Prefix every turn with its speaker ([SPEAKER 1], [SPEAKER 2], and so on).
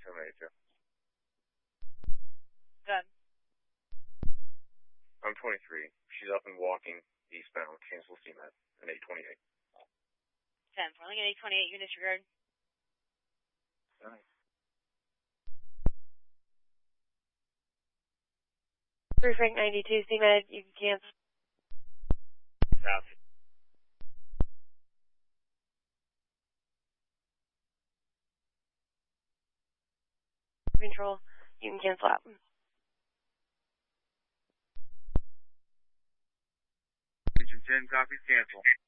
[SPEAKER 1] 782.
[SPEAKER 2] Good.
[SPEAKER 1] I'm 23. She's up and walking eastbound. Cancel CMAT at 828.
[SPEAKER 2] 10. Rolling at 828. Unit disregard.
[SPEAKER 1] Alright.
[SPEAKER 3] Frank 92, CMAT, you can cancel.
[SPEAKER 1] South.
[SPEAKER 3] Control, you can cancel out.
[SPEAKER 1] Engine 10 copies, cancel.